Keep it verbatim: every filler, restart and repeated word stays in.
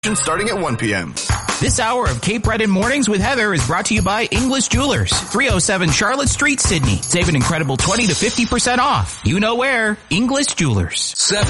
Starting at one p.m. This hour of Cape Breton Mornings with Heather is brought to you by English Jewelers, three oh seven Charlotte Street, Sydney. Save an incredible twenty to fifty percent off. You know where. English Jewelers. Seven.